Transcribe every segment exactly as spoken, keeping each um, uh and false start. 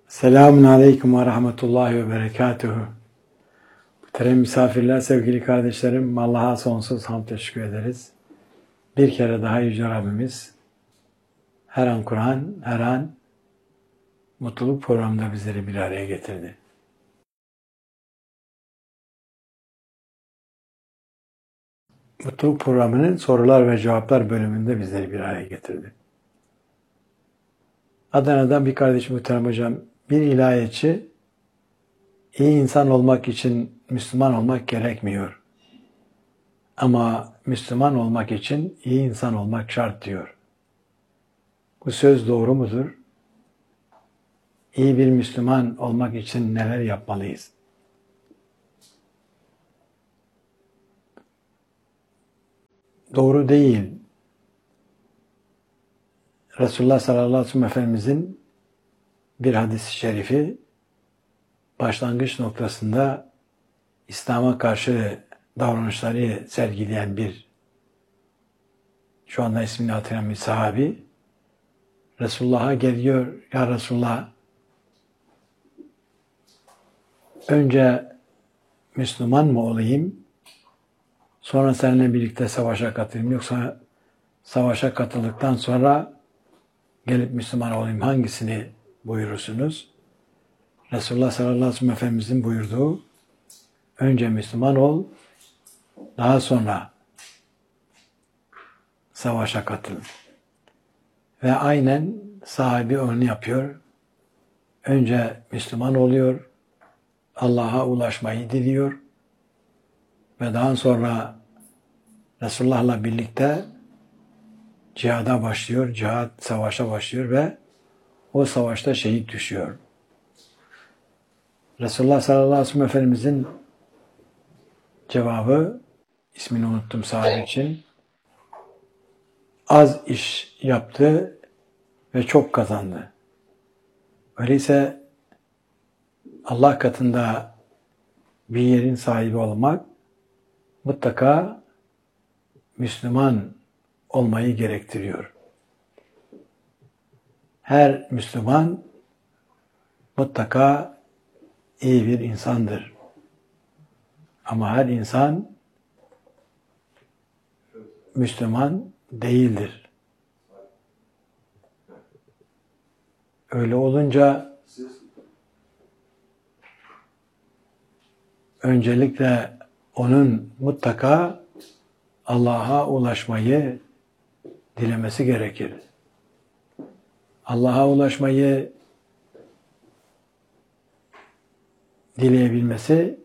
Selamun Aleyküm ve Rahmetullahi ve Berekatuhu. Muhterem misafirler, sevgili kardeşlerim, Allah'a sonsuz hamd teşekkür ederiz. Bir kere daha Yüce Rabbimiz her an Kur'an, her an mutluluk programında bizleri bir araya getirdi. Mutluluk programının sorular ve cevaplar bölümünde bizleri bir araya getirdi. Adana'dan bir kardeşim muhterem hocam, bir ilahiyatçı iyi insan olmak için Müslüman olmak gerekmiyor. Ama Müslüman olmak için iyi insan olmak şart diyor. Bu söz doğru mudur? İyi bir Müslüman olmak için neler yapmalıyız? Doğru değil. Resulullah sallallahu aleyhi ve sellem Efendimizin bir hadis-i şerifi başlangıç noktasında İslam'a karşı davranışları sergileyen bir, şu anda ismini hatırlayan bir sahabi Resulullah'a geliyor. Ya Resulullah, önce Müslüman mı olayım, sonra seninle birlikte savaşa katılayım, yoksa savaşa katıldıktan sonra gelip Müslüman olayım, hangisini buyurursunuz? Resulullah sallallahu aleyhi ve sellem Efendimizin buyurduğu, önce Müslüman ol, daha sonra savaşa katıl. Ve aynen sahibi onu yapıyor. Önce Müslüman oluyor, Allah'a ulaşmayı diliyor ve daha sonra Resulullah'la birlikte cihada başlıyor, cihad, savaşa başlıyor ve o savaşta şehit düşüyor. Resulullah sallallahu aleyhi ve sellem Efendimizin cevabı, ismini unuttum sahabe için, az iş yaptı ve çok kazandı. Öyleyse Allah katında bir yerin sahibi olmak mutlaka Müslüman olmayı gerektiriyor. Her Müslüman mutlaka iyi bir insandır. Ama her insan Müslüman değildir. Öyle olunca öncelikle onun mutlaka Allah'a ulaşmayı dilemesi gerekir. Allah'a ulaşmayı dileyebilmesi,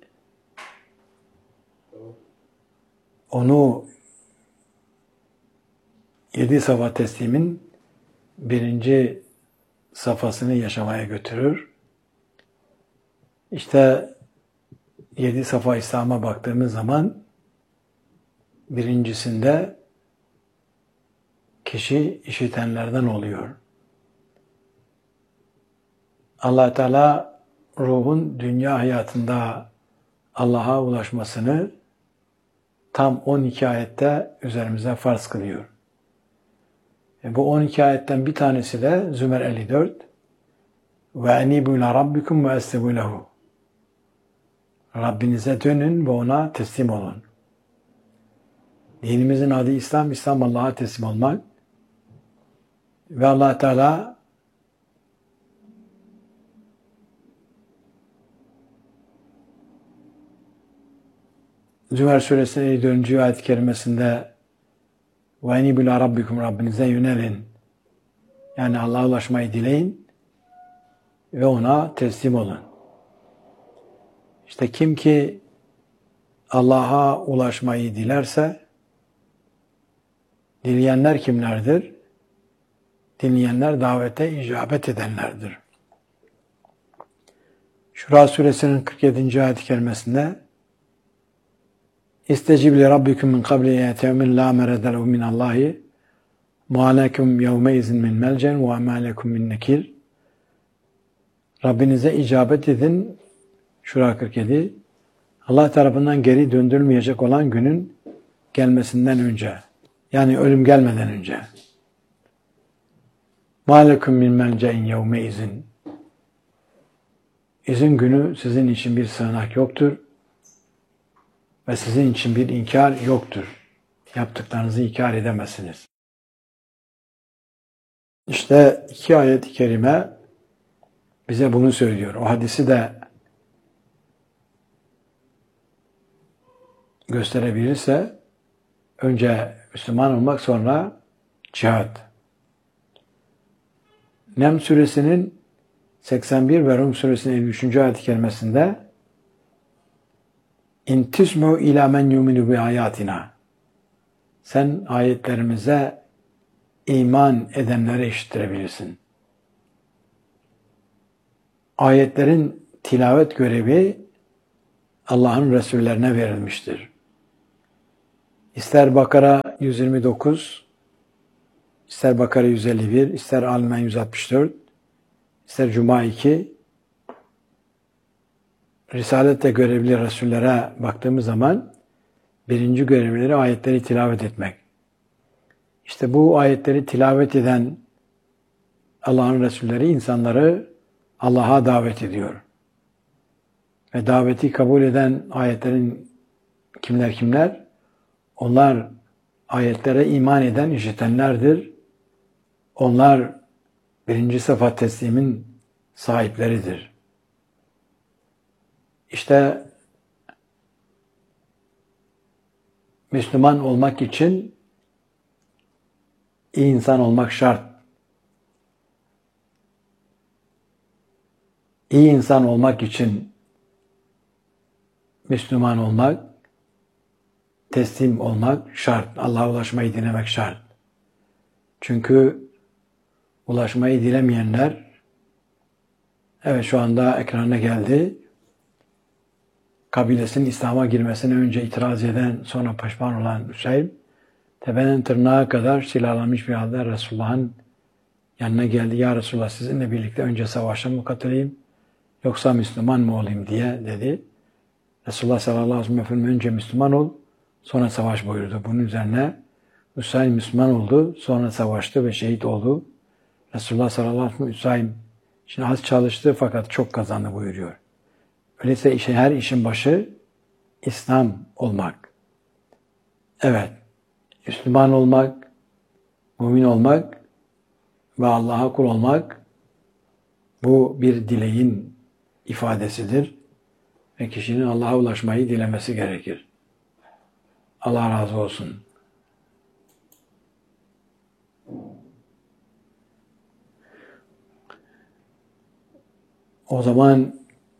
onu yedi safa teslimin birinci safhasını yaşamaya götürür. İşte yedi safa İslam'a baktığımız zaman birincisinde kişi işitenlerden oluyor. Allah Teala ruhun dünya hayatında Allah'a ulaşmasını tam on iki ayette üzerimize farz kılıyor. E bu on iki ayetten bir tanesi de Zümer elli dört. Ve enibu ila rabbikum ve eslimu lehu. Rabbinize dönün ve ona teslim olun. Dinimizin adı İslam, İslam Allah'a teslim olmak. Ve Allah Teala Zümer Suresinin elli dördüncü ayet-i kerimesinde ve enibu ila rabbikum, Rabbinize yönelin. Yani Allah'a ulaşmayı dileyin ve ona teslim olun. İşte kim ki Allah'a ulaşmayı dilerse, dileyenler kimlerdir? Dileyenler davete icabet edenlerdir. Şura Suresinin kırk yedinci ayet-i kerimesinde İstecib li rabbikum min qabli yetevmin la meredelehu minallahi mualekum yevmeizin min melcen ve amalekum min nekir. Rabbinize icabet edin. Şura kırk yedi. Allah tarafından geri döndürülmeyecek olan günün gelmesinden önce. Yani ölüm gelmeden önce. Mâlekum min melce'in yevmeizin. İzin günü sizin için bir sığınak yoktur ve sizin için bir inkar yoktur. Yaptıklarınızı inkar edemezsiniz. İşte iki ayet-i kerime bize bunu söylüyor. O hadisi de gösterebilirse önce Müslüman olmak, sonra cihat. Nem suresinin seksen bir ve Rum suresinin elli üçüncü ayet-i kerimesinde İn tismu ila men yuminu bi ayatina. Sen ayetlerimize iman edenlere işittirebilirsin. Ayetlerin tilavet görevi Allah'ın Resullerine verilmiştir. İster Bakara yüz yirmi dokuz, ister Bakara yüz elli bir, ister Al-İmran yüz altmış dört, ister Cuma iki, Risaletle görevli Resullere baktığımız zaman birinci görevleri ayetleri tilavet etmek. İşte bu ayetleri tilavet eden Allah'ın Resulleri insanları Allah'a davet ediyor. Ve daveti kabul eden ayetlerin kimler kimler? Onlar ayetlere iman eden işitenlerdir. Onlar birinci sıfat teslimin sahipleridir. İşte Müslüman olmak için iyi insan olmak şart. İyi insan olmak için Müslüman olmak, teslim olmak şart. Allah'a ulaşmayı dilemek şart. Çünkü ulaşmayı dilemeyenler, evet şu anda ekrana geldi, kabilesinin İslam'a girmesine önce itiraz eden, sonra pişman olan Hüseyin, tepeden tırnağa kadar silahlanmış bir halde Resulullah'ın yanına geldi. Ya Resulullah, sizinle birlikte önce savaşa mı katılayım, yoksa Müslüman mı olayım diye dedi. Resulullah sallallahu aleyhi ve sellem önce Müslüman ol, sonra savaş buyurdu. Bunun üzerine Hüseyin Müslüman oldu, sonra savaştı ve şehit oldu. Resulullah sallallahu aleyhi ve sellem Hüseyin şimdi az çalıştı fakat çok kazandı buyuruyor. Öyleyse işe, her işin başı İslam olmak. Evet, Müslüman olmak, mümin olmak ve Allah'a kul olmak bu bir dileğin ifadesidir. Ve kişinin Allah'a ulaşmayı dilemesi gerekir. Allah razı olsun. O zaman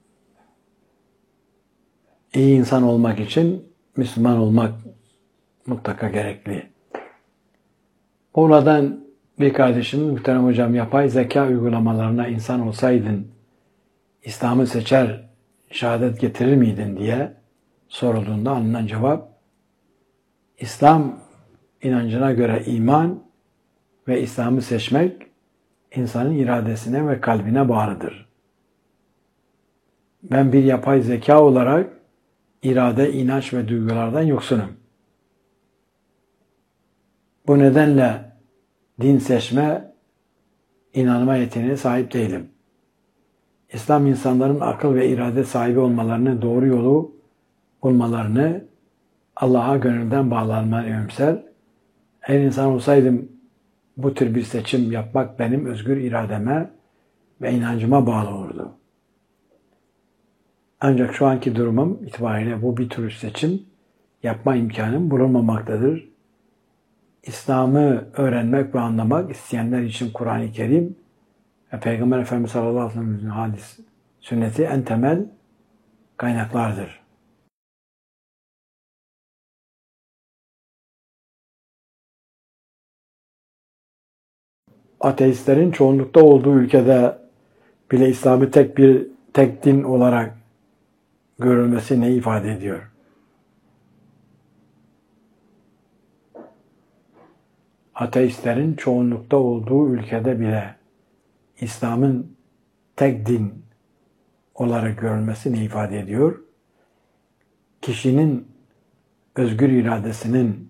iyi insan olmak için Müslüman olmak mutlaka gerekli. Oradan bir kardeşimiz, muhterem hocam, yapay zeka uygulamalarına insan olsaydın İslam'ı seçer, şehadet getirir miydin diye sorulduğunda alınan cevap, İslam inancına göre iman ve İslam'ı seçmek insanın iradesine ve kalbine bağlıdır. Ben bir yapay zeka olarak irade, inanç ve duygulardan yoksunum. Bu nedenle din seçme, inanma yeteneğine sahip değilim. İslam insanların akıl ve irade sahibi olmalarını, doğru yolu bulmalarını, Allah'a gönülden bağlanmalarını önemser. Eğer insan olsaydım bu tür bir seçim yapmak benim özgür irademe ve inancıma bağlı olurdu. Ancak şu anki durumum itibariyle bu bir tür seçim yapma imkanım bulunmamaktadır. İslam'ı öğrenmek ve anlamak isteyenler için Kur'an-ı Kerim ve Peygamber Efendimiz sallallahu aleyhi ve sellem'in hadis, sünneti en temel kaynaklardır. Ateistlerin çoğunlukta olduğu ülkede bile İslam'ı tek bir tek din olarak görülmesi ne ifade ediyor? Ateistlerin çoğunlukta olduğu ülkede bile İslam'ın tek din olarak görülmesi ne ifade ediyor? Kişinin özgür iradesinin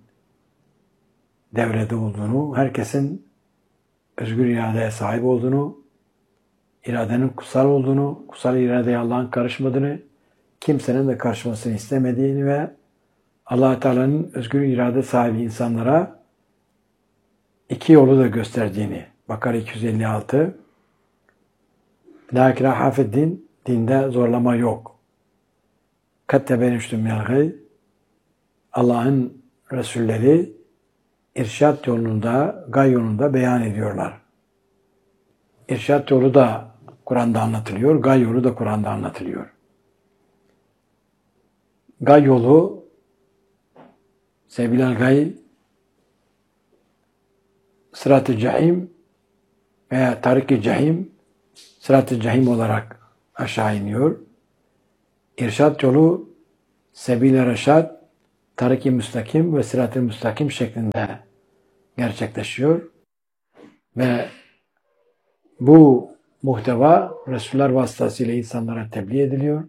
devrede olduğunu, herkesin özgür iradeye sahip olduğunu iradenin kutsal olduğunu, kutsal iradeye Allah'ın karışmadığını, kimsenin de karışmasını istemediğini ve Allah Teala'nın özgür irade sahibi insanlara iki yolu da gösterdiğini. Bakara iki yüz elli altı. La ikraha fi'd-din, dinde zorlama yok. Kad tebeyyene minel gay. Allah'ın Resulleri irşad yolunda, gay yolunda beyan ediyorlar. İrşad yolu da Kur'an'da anlatılıyor, gay yolu da Kur'an'da anlatılıyor. Gay yolu, Sebilel gay, Sırat-ı Cahim veya Tarik-i Cahim, Sırat-ı Cahim olarak aşağı iniyor. İrşad yolu, Sebil-i Reşad, Tarik-i Müstakim ve Sırat-ı Müstakim şeklinde gerçekleşiyor. Ve bu muhteva Resuller vasıtasıyla insanlara tebliğ ediliyor.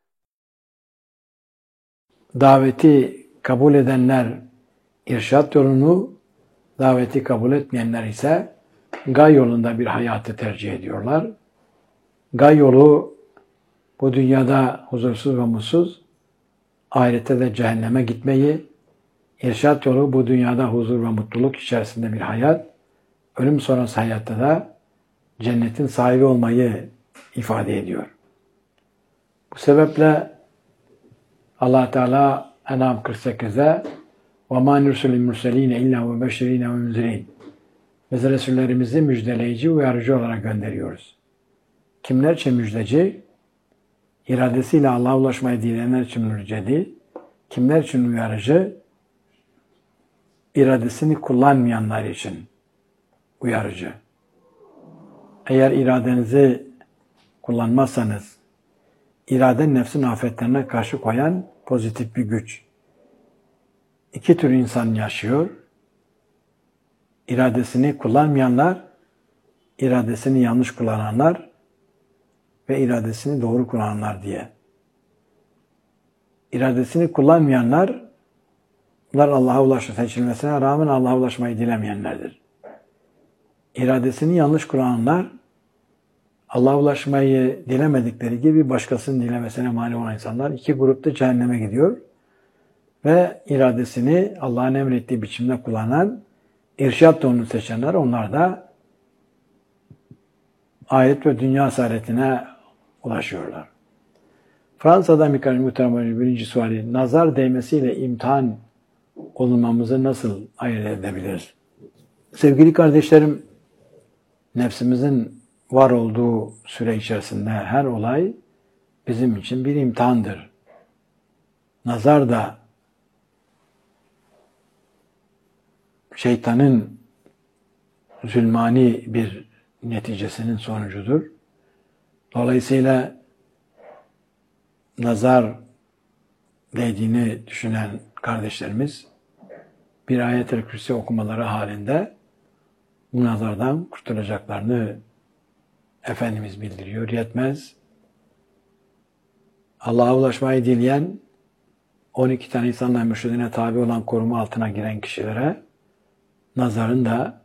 Daveti kabul edenler irşad yolunu, daveti kabul etmeyenler ise gay yolunda bir hayatı tercih ediyorlar. Gay yolu bu dünyada huzursuz ve mutsuz, ahirette de cehenneme gitmeyi, irşad yolu bu dünyada huzur ve mutluluk içerisinde bir hayat, ölüm sonrası hayatta da cennetin sahibi olmayı ifade ediyor. Bu sebeple Allah Teala En'am kırk sekizde وَمَا نُرْسُلِ الْمُرْسَلِينَ اِلَّا وَبَشِّرِينَ وَمُنْزِرِينَ Biz Resullerimizi müjdeleyici, uyarıcı olarak gönderiyoruz. Kimler için müjdeci? İradesiyle Allah'a ulaşmayı dileyenler için müjdeci. Kimler için uyarıcı? İradesini kullanmayanlar için uyarıcı. Eğer iradenizi kullanmazsanız, irade nefsin afetlerine karşı koyan pozitif bir güç. İki tür insan yaşıyor. İradesini kullanmayanlar, iradesini yanlış kullananlar ve iradesini doğru kullananlar diye. İradesini kullanmayanlar, bunlar Allah'a ulaşma seçilmesine rağmen Allah'a ulaşmayı dilemeyenlerdir. İradesini yanlış kullananlar, Allah'a ulaşmayı dilemedikleri gibi başkasının dilemesine mani olan insanlar iki grupta cehenneme gidiyor. Ve iradesini Allah'ın emrettiği biçimde kullanan, irşad yolunu seçenler, onlar da ahiret ve dünya saadetine ulaşıyorlar. Fransa'da Mikail Muhterem birinci suali, nazar değmesiyle imtihan olunmamızı nasıl ayırt edebiliriz? Sevgili kardeşlerim, nefsimizin var olduğu süre içerisinde her olay bizim için bir imtihandır. Nazar da şeytanın zulmani bir neticesinin sonucudur. Dolayısıyla nazar değdiğini düşünen kardeşlerimiz bir ayet-i kürsi okumaları halinde bu nazardan kurtulacaklarını Efendimiz bildiriyor. Yetmez. Allah'a ulaşmayı dileyen on iki tane insanla mürşidine tabi olan koruma altına giren kişilere nazarın da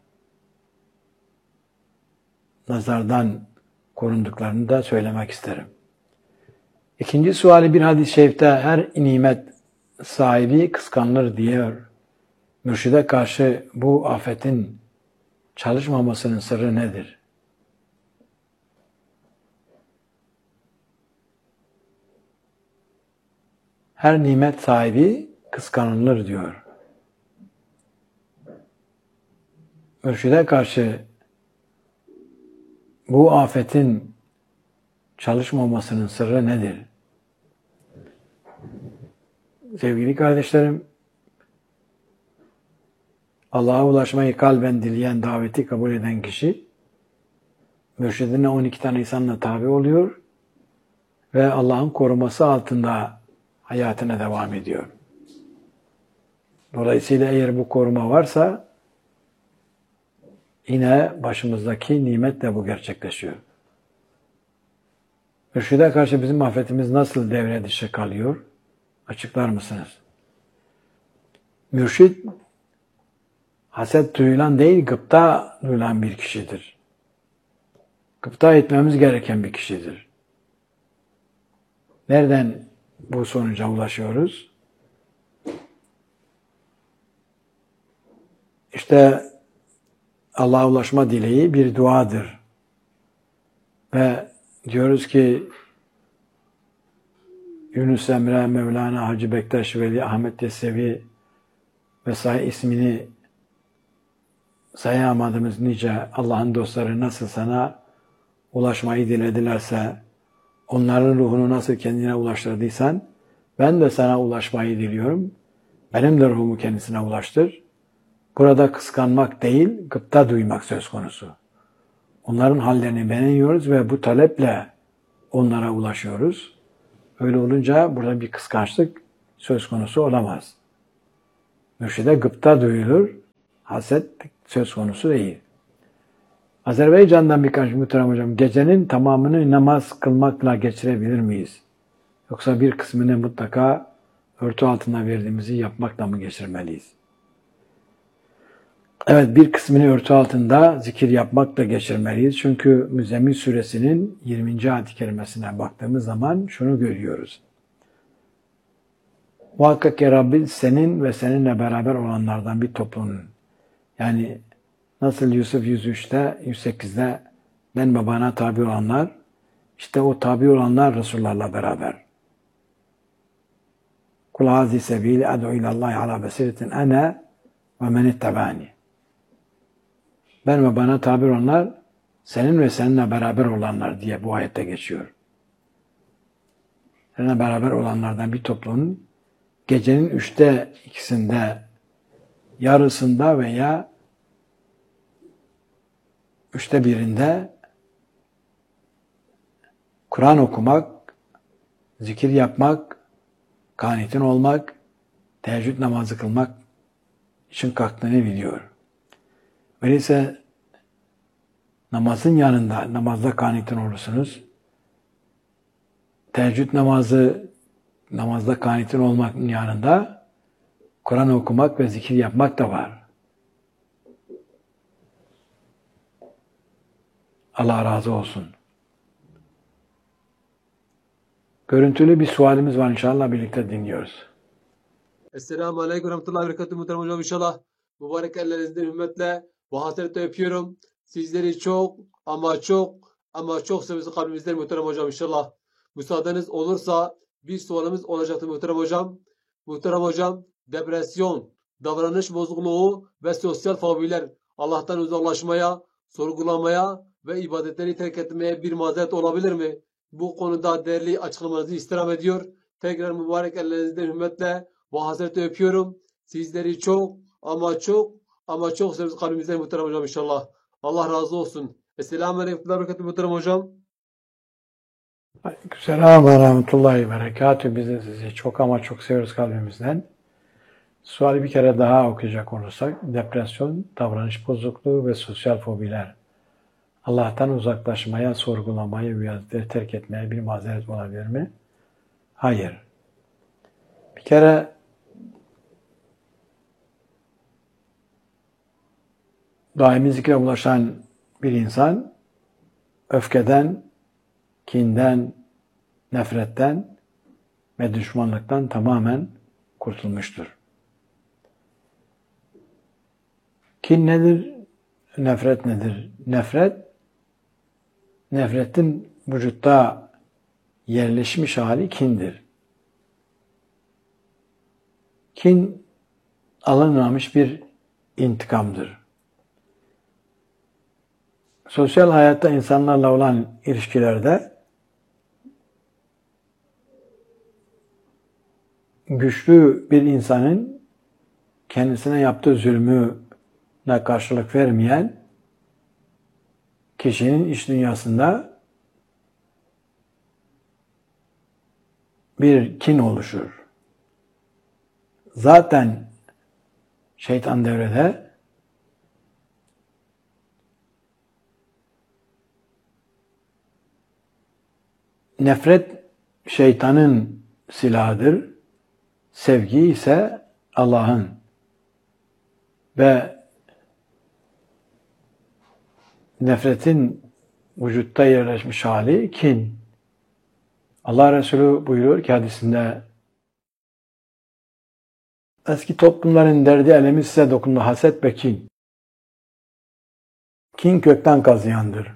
nazardan korunduklarını da söylemek isterim. İkinci suali bir hadis-i şerifte her nimet sahibi kıskanılır diyor. Mürşide karşı bu afetin çalışmamasının sırrı nedir? Her nimet sahibi kıskanılır diyor. Mürşide karşı bu afetin çalışmamasının sırrı nedir? Sevgili kardeşlerim, Allah'a ulaşmayı kalben dileyen, daveti kabul eden kişi, mürşidine on iki tane insanla tabi oluyor ve Allah'ın koruması altında hayatına devam ediyor. Dolayısıyla eğer bu koruma varsa, yine başımızdaki nimetle bu gerçekleşiyor. Mürşide karşı bizim afetimiz nasıl devre dışı kalıyor? Açıklar mısınız? Mürşid, haset duyulan değil, gıpta duyulan bir kişidir. Gıpta etmemiz gereken bir kişidir. Nereden bu sonuca ulaşıyoruz? İşte Allah'a ulaşma dileği bir duadır. Ve diyoruz ki Yunus Emre, Mevlana, Hacı Bektaş Veli, Ahmet Yesevi vesaire ismini sayamadığımız nice Allah'ın dostları nasıl sana ulaşmayı diledilerse, onların ruhunu nasıl kendine ulaştırdıysan, ben de sana ulaşmayı diliyorum. Benim de ruhumu kendisine ulaştır. Burada kıskanmak değil, gıpta duymak söz konusu. Onların hallerini beğeniyoruz ve bu taleple onlara ulaşıyoruz. Öyle olunca burada bir kıskançlık söz konusu olamaz. Mürşide gıpta duyulur, haset söz konusu değil. Azerbaycan'dan birkaç muhterem hocam, gecenin tamamını namaz kılmakla geçirebilir miyiz? Yoksa bir kısmını mutlaka örtü altına verdiğimizi yapmakla mı geçirmeliyiz? Evet, bir kısmını örtü altında zikir yapmakla geçirmeliyiz. Çünkü Müzzemmil Suresinin yirminci ayet-i kerimesine baktığımız zaman şunu görüyoruz. Muhakkak ki Rabbin senin ve seninle beraber olanlardan bir toplumun. Yani nasıl Yusuf yüz üçte, yüz sekizde ben babana tabi olanlar, işte o tabi olanlar Resullarla beraber. Kul hazi sebili ad'u ilallahi ala basiretin ana ve men ittabani. Ben ve bana tabi olanlar, senin ve seninle beraber olanlar diye bu ayette geçiyor. Seninle beraber olanlardan bir toplumun gecenin üçte ikisinde, yarısında veya üçte birinde Kur'an okumak, zikir yapmak, kanitin olmak, teheccüd namazı kılmak için kalktığını biliyor. Öyleyse namazın yanında, namazda kanitin olursunuz. Teheccüd namazı, namazda kanitin olmanın yanında Kur'an okumak ve zikir yapmak da var. Allah razı olsun. Görüntülü bir sualimiz var, inşallah birlikte dinliyoruz. Esselamu Aleyküm ve Rahmetullahi ve Berekatuhu muhterem hocam, inşallah mübarek ellerinizden hürmetle bu hasretle öpüyorum. Sizleri çok ama çok ama çok seviyoruz kalbimizden muhterem hocam, inşallah. Müsaadeniz olursa bir sualimiz olacaktı muhterem hocam. Muhterem hocam, depresyon, davranış bozukluğu ve sosyal fobiler Allah'tan uzaklaşmaya, sorgulamaya ve ibadetleri terk etmeye bir mazeret olabilir mi? Bu konuda değerli açıklamanızı istirham ediyor. Tekrar mübarek ellerinizden hürmetle bu hasreti öpüyorum. Sizleri çok ama çok ama çok seviyoruz kalbimizden muhterem hocam, inşallah. Allah razı olsun. Esselamu Aleyküm ve Berekatuhu muhterem hocam. Aleykümselam ve rahmetullahi ve berekatühü. Biz de sizi çok ama çok seviyoruz kalbimizden. Suali bir kere daha okuyacak olursak, depresyon, davranış bozukluğu ve sosyal fobiler Allah'tan uzaklaşmaya, sorgulamaya, ibadetleri terk etmeye bir mazeret olabilir mi? Hayır. Bir kere daimi zikre ulaşan bir insan öfkeden, kinden, nefretten ve düşmanlıktan tamamen kurtulmuştur. Kin nedir? Nefret nedir? Nefret, nefretin vücutta yerleşmiş hali kindir. Kin alınmamış bir intikamdır. Sosyal hayatta insanlarla olan ilişkilerde güçlü bir insanın kendisine yaptığı zulmüne karşılık vermeyen kişinin iç dünyasında bir kin oluşur. Zaten şeytan devrede, nefret şeytanın silahıdır, sevgi ise Allah'ın. Ve nefretin vücutta yerleşmiş hali kin. Allah Resulü buyuruyor ki hadisinde, eski toplumların derdi elemi size dokundu, haset ve kin. Kin kökten kazıyandır.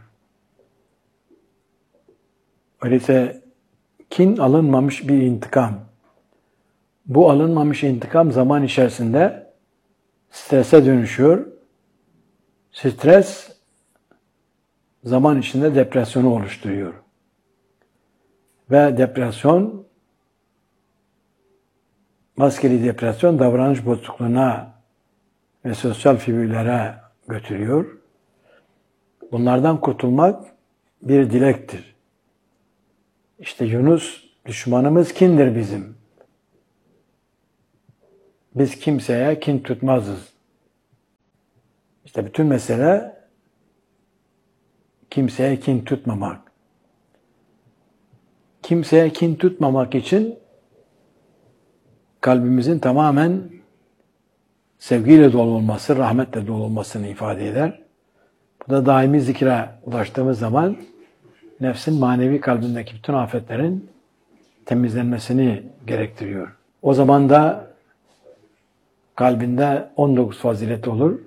Öyleyse kin alınmamış bir intikam. Bu alınmamış intikam zaman içerisinde strese dönüşüyor. Stres zaman içinde depresyonu oluşturuyor. Ve depresyon, maskeli depresyon davranış bozukluğuna ve sosyal figürlere götürüyor. Bunlardan kurtulmak bir dilektir. İşte Yunus, düşmanımız kindir bizim. Biz kimseye kin tutmazız. İşte bütün mesele kimseye kin tutmamak. Kimseye kin tutmamak için kalbimizin tamamen sevgiyle dolu olması, rahmetle dolu olmasını ifade eder. Bu da daimi zikre ulaştığımız zaman nefsin manevi kalbindeki bütün afetlerin temizlenmesini gerektiriyor. O zaman da kalbinde on dokuz fazilet olur.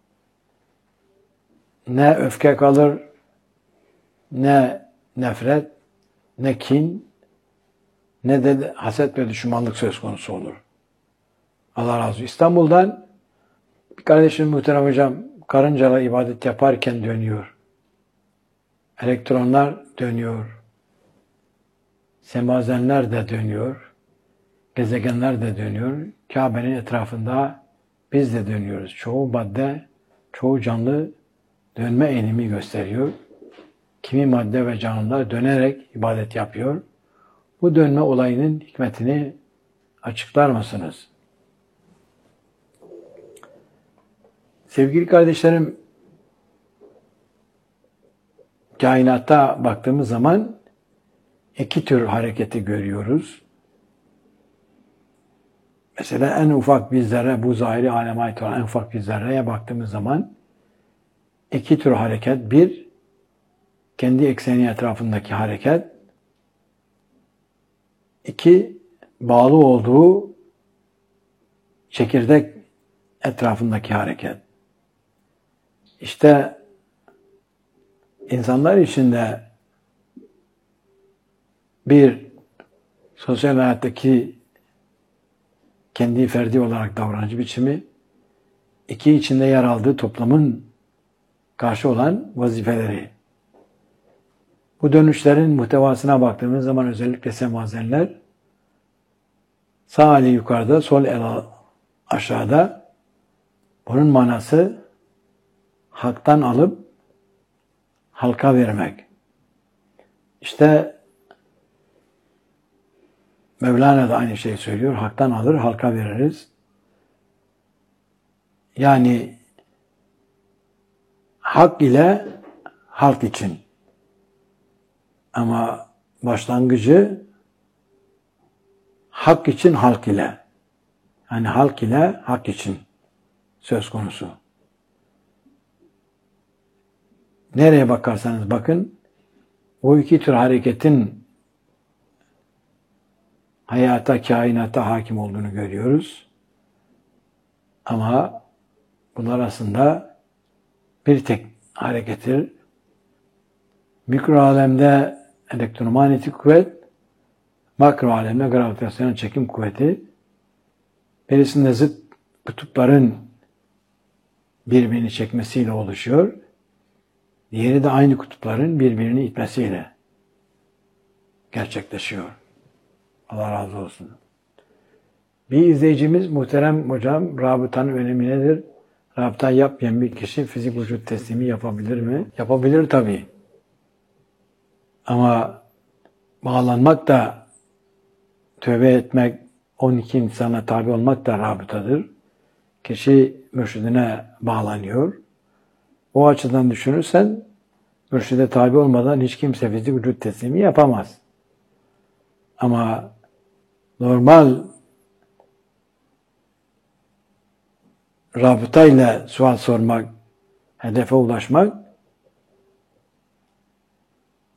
Ne öfke kalır, ne nefret, ne kin, ne de haset ve düşmanlık söz konusu olur. Allah razı olsun. İstanbul'dan bir kardeşim, muhterem hocam, karıncalar ibadet yaparken dönüyor. Elektronlar dönüyor. Semazenler de dönüyor. Gezegenler de dönüyor. Kabe'nin etrafında biz de dönüyoruz. Çoğu madde, çoğu canlı dönme eğilimi gösteriyor. Kimi madde ve canlılar dönerek ibadet yapıyor. Bu dönme olayının hikmetini açıklar mısınız? Sevgili kardeşlerim, kainatta baktığımız zaman iki tür hareketi görüyoruz. Mesela en ufak bir zerre, bu zahiri aleme ait olan en ufak bir zerreye baktığımız zaman iki tür hareket. Bir, kendi ekseni etrafındaki hareket. İki, bağlı olduğu çekirdek etrafındaki hareket. İşte insanlar içinde bir, sosyal hayattaki kendi ferdi olarak davranış biçimi, iki, içinde yer aldığı toplumun karşı olan vazifeleri. Bu dönüşlerin muhtevasına baktığımız zaman özellikle semazenler sağ eli yukarıda, sol el aşağıda. Bunun manası haktan alıp halka vermek. İşte Mevlana da aynı şeyi söylüyor. Haktan alır, halka veririz. Yani hak ile halk için. Ama başlangıcı hak için halk ile. Yani halk ile hak için söz konusu. Nereye bakarsanız bakın, o iki tür hareketin hayata, kainata hakim olduğunu görüyoruz. Ama bunlar aslında bir tek harekettir. Mikro alemde elektromanyetik kuvvet, makro alemde gravitasyonel çekim kuvveti, birisinde zıt kutupların birbirini çekmesiyle oluşuyor. Diğeri de aynı kutupların birbirini itmesiyle gerçekleşiyor. Allah razı olsun. Bir izleyicimiz, muhterem hocam, rabıtanın önemi nedir? Rabıta yapmayan bir kişi fizik vücut teslimi yapabilir mi? Yapabilir tabii. Ama bağlanmak da, tövbe etmek, on iki insana tabi olmak da rabıtadır. Kişi mürşidine bağlanıyor. O açıdan düşünürsen, mürşide tabi olmadan hiç kimse fizik vücut teslimi yapamaz. Ama normal rabıtayla sual sormak, hedefe ulaşmak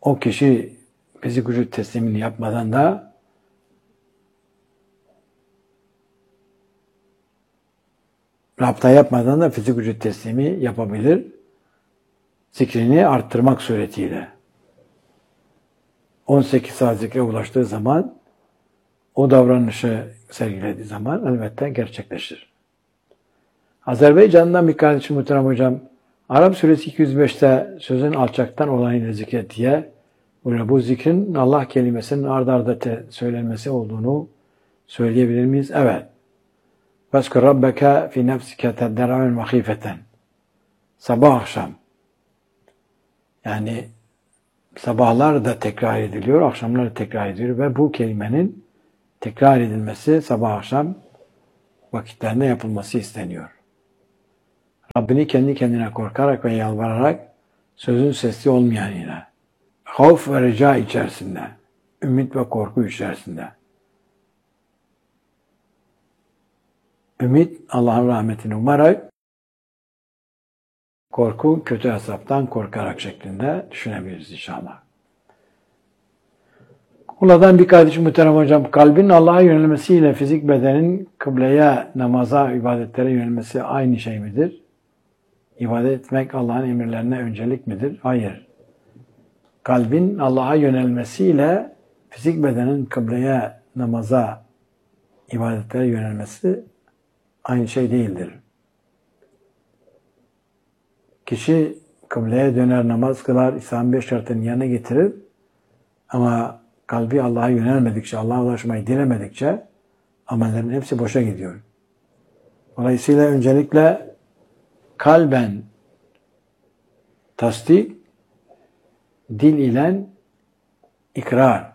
o kişi fizik vücut teslimini yapmadan da rapta yapmadan da fizik vücut teslimi yapabilir. Zikrini arttırmak suretiyle. on sekiz saat zikre ulaştığı zaman, o davranışı sergilediği zaman elbette gerçekleşir. Azerbaycan'dan bir kardeşim muhterem hocam, Arap suresi iki yüz beşte sözün alçaktan olayını zikret diye bu zikrin Allah kelimesinin ard arda te söylenmesi olduğunu söyleyebilir miyiz? Evet. وَاسْكُرْ رَبَّكَ فِي نَفْسِكَ تَدَّرَعًا وَخِيفَةً. Sabah akşam. Yani sabahlar da tekrar ediliyor, akşamlar da tekrar ediliyor ve bu kelimenin tekrar edilmesi sabah akşam vakitlerinde yapılması isteniyor. Rabbini kendi kendine korkarak ve yalvararak sözün sesli olmayan yine. Havf ve rica içerisinde, ümit ve korku içerisinde. Ümit Allah'ın rahmetini umarak, korku kötü hesaptan korkarak şeklinde düşünebiliriz inşallah. Buradan bir kardeşim muhterem hocam, kalbin Allah'a yönelmesiyle fizik bedenin kıbleye, namaza, ibadetlere yönelmesi aynı şey midir? İbadet etmek Allah'ın emirlerine öncelik midir? Hayır. Kalbin Allah'a yönelmesiyle fizik bedenin kıbleye, namaza, ibadetlere yönelmesi aynı şey değildir. Kişi kıbleye döner, namaz kılar, İslam beş şartını yerine getirir ama kalbi Allah'a yönelmedikçe, Allah'a ulaşmayı dilemedikçe amellerin hepsi boşa gidiyor. Dolayısıyla öncelikle kalben tasdik, dil ile ikrar,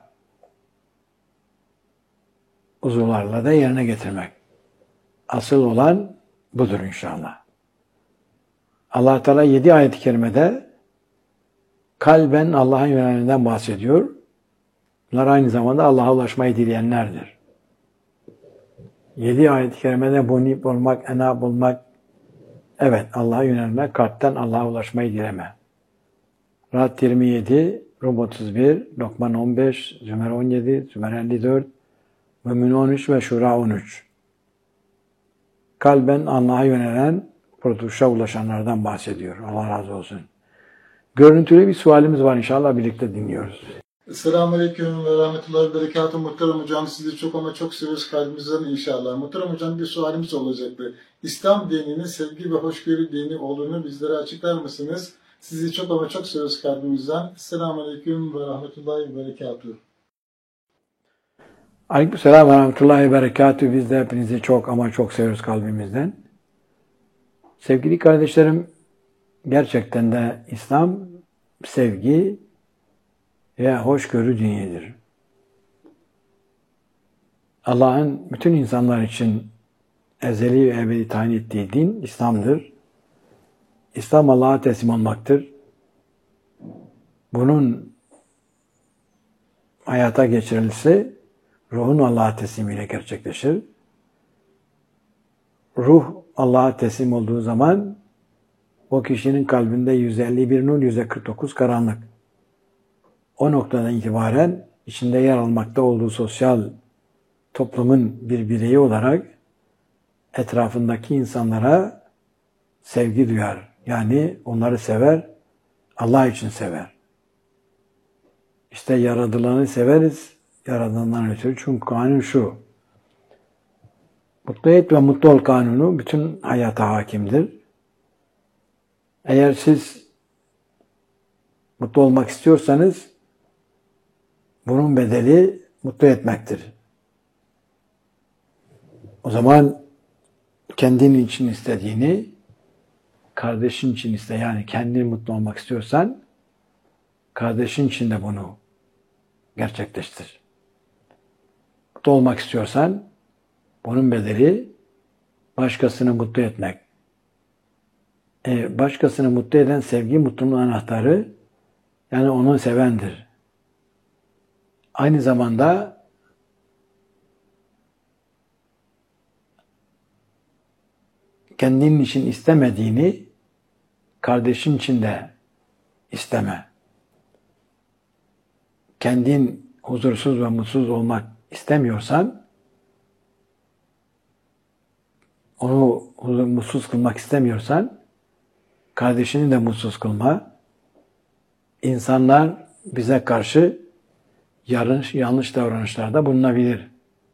uzuvlarla da yerine getirmek. Asıl olan budur inşallah. Allah Teala yedi ayet-i kerimede kalben Allah'a yönelenden bahsediyor. Bunlar aynı zamanda Allah'a ulaşmayı dileyenlerdir. Yedi ayet-i kerimede munib olmak, enab olmak, evet Allah'a yönelmek, kalpten Allah'a ulaşmayı dileme. Ra'd yirmi yedi, Rum otuz bir, Lokman on beş, Zümer on yedi, Zümer elli dört, Mümin on üç ve Şura on üç. Kalben Allah'a yönelen, kurtuluşa ulaşanlardan bahsediyor. Allah razı olsun. Görüntülü bir sualimiz var inşallah birlikte dinliyoruz. Selamünaleyküm ve rahmetullahi ve berekatuhu. Muhterem hocam, sizi çok ama çok seviyoruz kalbimizden inşallah. Muhterem hocam, bir sualimiz olacaktı. İslam dininin sevgi ve hoşgörü dini olduğunu bizlere açıklar mısınız? Sizi çok ama çok seviyoruz kalbimizden. Selamünaleyküm ve rahmetullahi ve berekatuhu. Aleykümselam ve rahmetullahi ve berekatuhu. Biz de hepinizi çok ama çok seviyoruz kalbimizden. Sevgili kardeşlerim, gerçekten de İslam sevgi ve hoşgörü dinidir. Allah'ın bütün insanlar için ezeli ve ebedi tayin ettiği din İslam'dır. İslam Allah'a teslim olmaktır. Bunun hayata geçirilmesi ruhun Allah'a teslimiyle gerçekleşir. Ruh Allah'a teslim olduğu zaman o kişinin kalbinde yüz elli bir nur, yüz kırk dokuz karanlık. O noktadan itibaren içinde yer almakta olduğu sosyal toplumun bir bireyi olarak etrafındaki insanlara sevgi duyar. Yani onları sever, Allah için sever. İşte yaradılanı severiz, yaradandan ötürü. Çünkü kanun şu. Mutlu et ve mutlu ol kanunu bütün hayata hakimdir. Eğer siz mutlu olmak istiyorsanız bunun bedeli mutlu etmektir. O zaman kendin için istediğini kardeşin için iste. Yani kendin mutlu olmak istiyorsan kardeşin için de bunu gerçekleştir. Mutlu olmak istiyorsan bunun bedeli başkasını mutlu etmek. E, başkasını mutlu eden sevgi mutluluğun anahtarı, yani onu sevendir. Aynı zamanda kendinin için istemediğini kardeşin için de isteme. kendin huzursuz ve mutsuz olmak istemiyorsan, onu mutsuz kılmak istemiyorsan, kardeşini de mutsuz kılma. İnsanlar bize karşı yanlış, yanlış davranışlarda bulunabilir.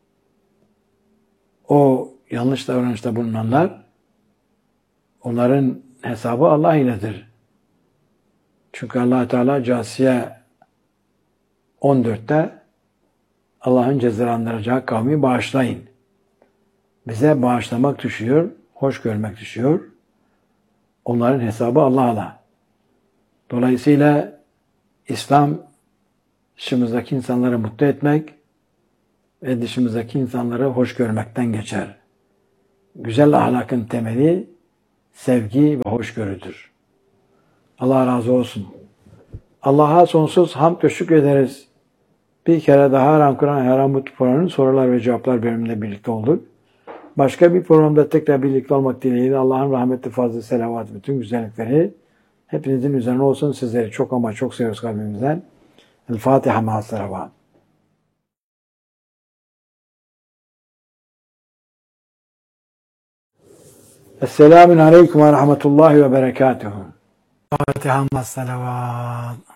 O yanlış davranışta bulunanlar, onların hesabı Allah iledir. Çünkü Allah Teala Câsiye on dörtte Allah'ın cezalandıracağı kavmi bağışlayın. Bize bağışlamak düşüyor, hoş görmek düşüyor. Onların hesabı Allah'la. Dolayısıyla İslam dışımızdaki insanları mutlu etmek ve dışımızdaki insanları hoş görmekten geçer. Güzel ahlakın temeli sevgi ve hoşgörüdür. Allah razı olsun. Allah'a sonsuz hamd ve şükrederiz. Bir kere daha Haram Kur'an Haram Mutlu programının sorular ve cevaplar bölümünde birlikte olduk. Başka bir programda tekrar birlikte olmak dileğiyle Allah'ın rahmeti, fazlı, selavat, bütün güzellikleri hepinizin üzerine olsun. Sizleri çok ama çok seviyoruz kalbimizden. El Fatiha ma'as salavat. Esselamun aleyküm ve rahmetullahi ve berekatuhu. Fatiha ma'as salavat.